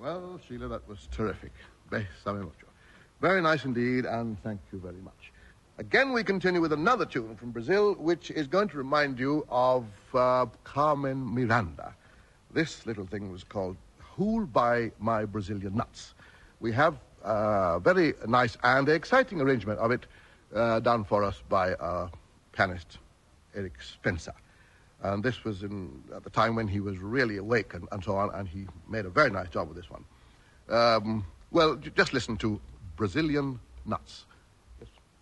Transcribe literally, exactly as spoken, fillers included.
Well, Sheila, that was terrific. Besame mucho. Very nice indeed, and thank you very much. Again, we continue with another tune from Brazil, which is going to remind you of uh, Carmen Miranda. This little thing was called Who'll Buy My Brazilian Nuts? We have a very nice and exciting arrangement of it uh, done for us by uh, pianist Eric Spencer. And this was in at the time when he was really awake and, and so on, and he made a very nice job with this one. Um, well, j- just listen to Brazilian Nuts.